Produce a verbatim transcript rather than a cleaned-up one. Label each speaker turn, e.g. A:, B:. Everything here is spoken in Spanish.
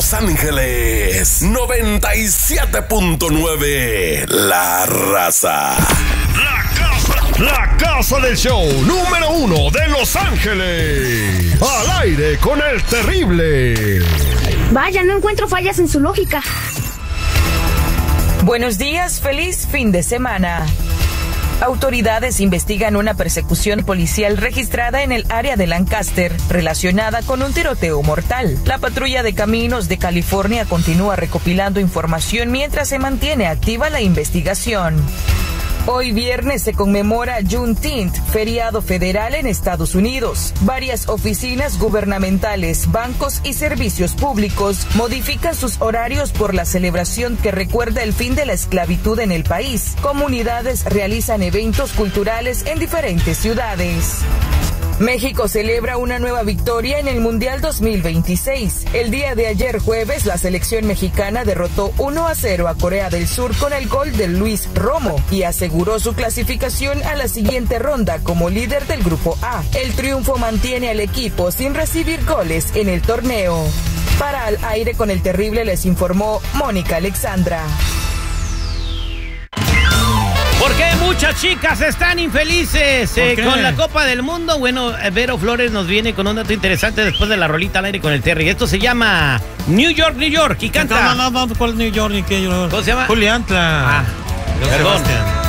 A: Los Ángeles, noventa y siete punto nueve, La Raza.
B: La casa, la casa del show número uno de Los Ángeles. Al aire con el terrible.
C: Vaya, no encuentro fallas en su lógica.
D: Buenos días, feliz fin de semana. Autoridades investigan una persecución policial registrada en el área de Lancaster relacionada con un tiroteo mortal. La patrulla de caminos de California continúa recopilando información mientras se mantiene activa la investigación. Hoy viernes se conmemora Juneteenth, feriado federal en Estados Unidos. Varias oficinas gubernamentales, bancos y servicios públicos modifican sus horarios por la celebración que recuerda el fin de la esclavitud en el país. Comunidades realizan eventos culturales en diferentes ciudades. México celebra una nueva victoria en el Mundial dos mil veintiséis. El día de ayer jueves, la selección mexicana derrotó uno a cero a Corea del Sur con el gol de Luis Romo y aseguró su clasificación a la siguiente ronda como líder del Grupo A. El triunfo mantiene al equipo sin recibir goles en el torneo. Para Al Aire con el Terrible les informó Mónica Alexandra.
E: ¿Por qué muchas chicas están infelices eh, con la Copa del Mundo? Bueno, Vero Flores nos viene con un dato interesante después de la rolita al aire con el Terry. Esto se llama New York, New York y canta.
F: No, no, no, ¿cuál New York ni qué?
E: ¿Cómo se llama?
F: Juliantla.
E: Ah, perdón.